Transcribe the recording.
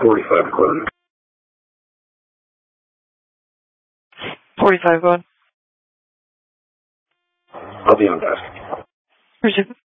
45 closing. 45 going. I'll be on desk. Where's your